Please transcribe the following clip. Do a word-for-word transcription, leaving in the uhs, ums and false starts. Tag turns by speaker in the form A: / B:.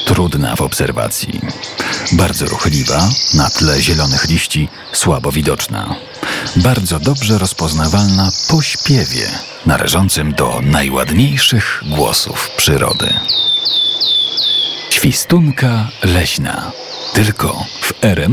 A: trudna w obserwacji. Bardzo ruchliwa, na tle zielonych liści słabo widoczna. Bardzo dobrze rozpoznawalna po śpiewie, należącym do najładniejszych głosów przyrody. Świstunka leśna. Tylko w R M